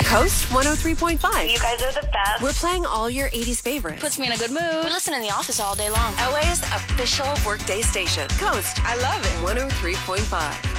Coast 103.5. You guys are the best. We're playing all your 80s favorites. Puts me in a good mood. We listen in the office all day long. LA's official workday station. Coast. I love it. 103.5.